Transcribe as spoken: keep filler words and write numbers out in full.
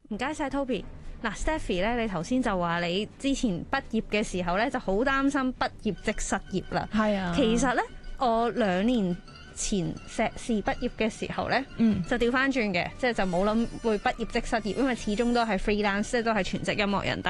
唔該晒 Toby。嗱 Stephy 咧，你頭先就話你之前畢業嘅時候咧，就好擔心畢業即失業啦。 係啊， 其實咧，我兩年前碩士畢業嘅時候咧， 嗯， 就調翻轉嘅，即係就冇諗會畢業即失業，因為始終都係 freelance，即係都係全職音樂人。